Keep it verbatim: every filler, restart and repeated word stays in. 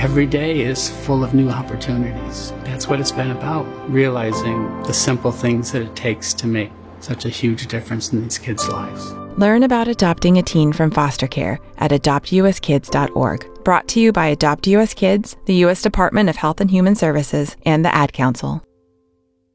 every day is full of new opportunities. That's what it's been about, realizing the simple things that it takes to make such a huge difference in these kids' lives. Learn about adopting a teen from foster care at adopt u s kids dot org. Brought to you by Adopt U S Kids, the U S Department of Health and Human Services, and the Ad Council.